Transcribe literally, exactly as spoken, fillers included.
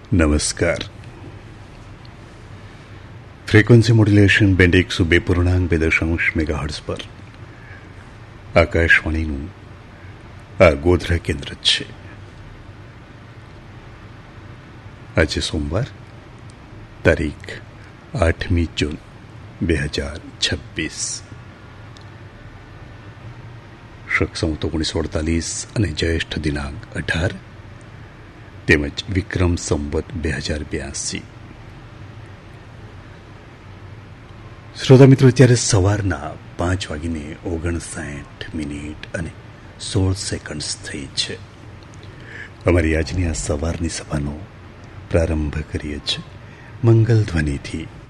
નમસ્કાર. Frequency modulation band એકસો બે પૂર્ણાંક બે દશાંશ મેગાહર્ટ્ઝ પર આકાશવાણીનું આ ગોધરા કેન્દ્ર છે. આજે સોમવાર તારીખ આઠમી જૂન બે હજાર છવ્વીસ, શક સંવત ઓગણીસો અડતાલીસ અને જ્યેષ્ઠ દિનાંક અઢાર તેમજ વિક્રમ સંવત બે હજાર બ્યાસી. શ્રોતા મિત્રો, ત્યારે સવારના પાંચ વાગીને ઓગણસાઠ મિનિટ અને સોળ સેકન્ડ થઈ છે. અમારી આજની આ સવારની સભાનો પ્રારંભ કરીએ છીએ મંગલ ધ્વનિથી.